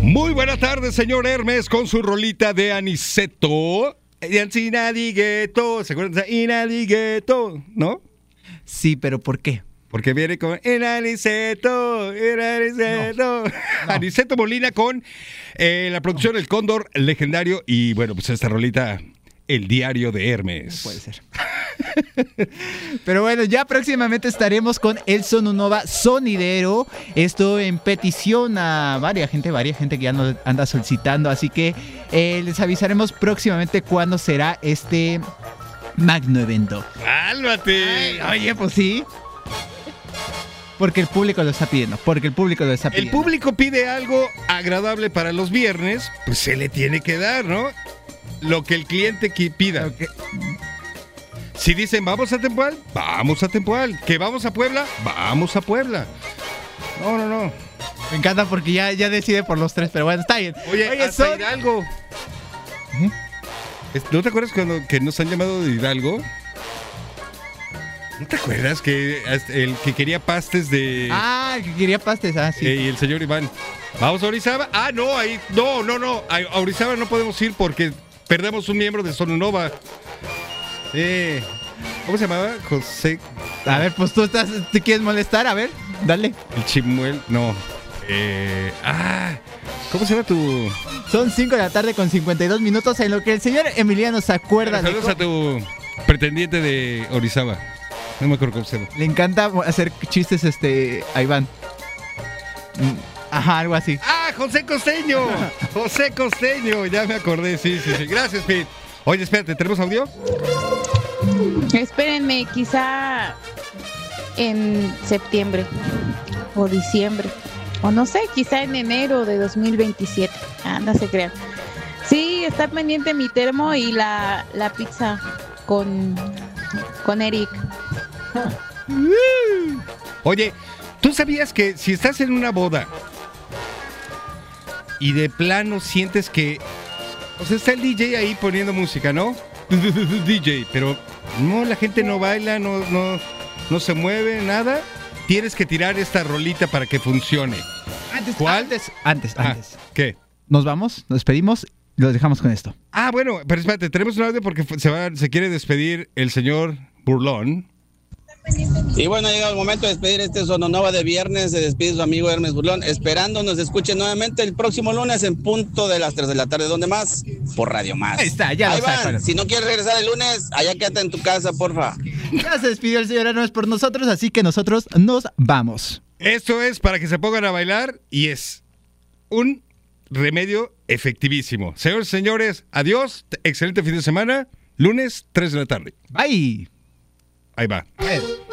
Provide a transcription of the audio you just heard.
Muy buena tarde, señor Hermes, con su rolita de Aniceto. Inadigueto, ¿se acuerdan de Inadigueto? ¿No? Sí, pero ¿por qué? Porque viene con Aniceto. No. Aniceto Molina con la producción El Cóndor Legendario. Y bueno, pues esta rolita, El Diario de Hermes. No puede ser. Pero bueno, ya próximamente estaremos con el Sonunova Sonidero. Esto en petición a varias gente que ya nos anda solicitando. Así que les avisaremos próximamente cuándo será este magno evento. ¡Cálmate! Oye, pues sí. Porque el público lo está pidiendo. El público pide algo agradable para los viernes, pues se le tiene que dar, ¿no? Lo que el cliente pida. Okay. Si dicen, vamos a Tempoal, vamos a Tempoal. Que vamos a Puebla, vamos a Puebla. No. Me encanta porque ya decide por los tres, pero bueno, está bien. Oye hasta Hidalgo. ¿No te acuerdas que nos han llamado de Hidalgo? ¿No te acuerdas que el que quería pastes de... Ah, el que quería pastes, sí. Y el señor Iván. ¿Vamos a Orizaba? Ah, no, ahí... No. A Orizaba no podemos ir porque perdemos un miembro de Sonunova. ¿Cómo se llamaba? José... A ver, pues ¿te quieres molestar? A ver, dale. El Chimuel... No. ¿Cómo se llama tu...? Son 5 de la tarde con 52 minutos en lo que el señor Emiliano se acuerda. Saludos a tu pretendiente de Orizaba. No me acuerdo cómo se llama. Le encanta hacer chistes a Iván. Ajá, algo así. ¡Ah, José Costeño! José Costeño, ya me acordé, sí. Gracias, Pete. Oye, espérate, ¿tenemos audio? Espérenme, quizá en septiembre o diciembre. O no sé, quizá en enero de 2027. No se crean. Sí, está pendiente mi termo y la pizza con Eric. Oye, ¿tú sabías que si estás en una boda y de plano sientes que... O sea, está el DJ ahí poniendo música, ¿no? DJ, pero no, la gente no baila, no se mueve, nada. Tienes que tirar esta rolita para que funcione. ¿Cuál? Antes. ¿Qué? Nos vamos, nos despedimos y los dejamos con esto. Bueno, pero espérate, tenemos un audio porque se quiere despedir el señor Burlón. Y bueno, ha llegado el momento de despedir este Sonunova de viernes. Se despide su amigo Hermes Burlón, esperando nos escuche nuevamente el próximo lunes en punto de las 3 de la tarde. ¿Dónde más? Por Radio Más. Ahí está, ya Ahí lo van. saben. Si no quieres regresar el lunes, allá quédate en tu casa, porfa. Ya se despidió el señor Hermes por nosotros, así que nosotros nos vamos. Esto es para que se pongan a bailar y es un remedio efectivísimo. Señores, señores, adiós, excelente fin de semana, lunes 3 de la tarde. Bye. Ahí va.